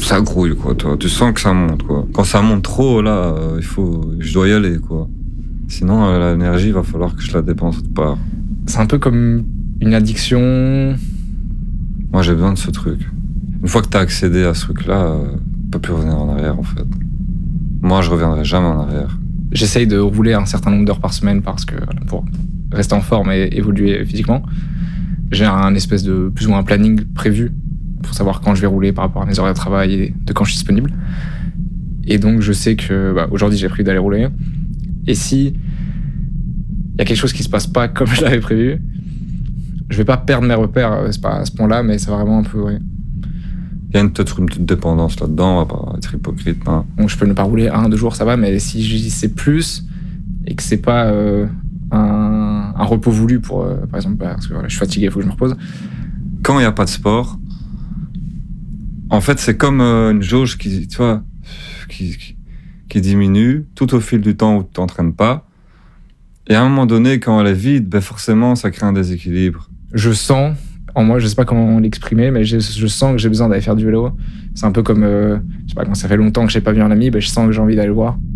ça grouille, quoi, toi. Tu sens que ça monte, quoi. Quand ça monte trop, là, je dois y aller, quoi. Sinon, l'énergie, il va falloir que je la dépense autre part. C'est un peu comme une addiction. Moi, j'ai besoin de ce truc. Une fois que t'as accédé à ce truc-là, tu peux plus revenir en arrière, en fait. Moi, je reviendrai jamais en arrière. J'essaye de rouler un certain nombre d'heures par semaine parce que, pour rester en forme et évoluer physiquement, j'ai un espèce de plus ou moins un planning prévu pour savoir quand je vais rouler par rapport à mes horaires de travail et de quand je suis disponible. Et donc, je sais que aujourd'hui, j'ai prévu d'aller rouler. Et si il y a quelque chose qui se passe pas comme je l'avais prévu, je vais pas perdre mes repères, c'est pas à ce point-là, mais c'est vraiment un peu... Ouais. Il y a peut-être une petite dépendance là-dedans, on va pas être hypocrite. Hein. Donc, je peux ne pas rouler 1-2 jours, ça va, mais si je dis c'est plus et que c'est pas un repos voulu pour, par exemple, parce que voilà, je suis fatigué, il faut que je me repose. Quand il n'y a pas de sport, en fait, c'est comme une jauge qui, tu vois, qui diminue tout au fil du temps où tu t'entraînes pas. Et à un moment donné, quand elle est vide, ben forcément, ça crée un déséquilibre. Je sens, en moi, je sais pas comment l'exprimer, mais je sens que j'ai besoin d'aller faire du vélo. C'est un peu comme, je sais pas, quand ça fait longtemps que j'ai pas vu un ami, ben je sens que j'ai envie d'aller le voir.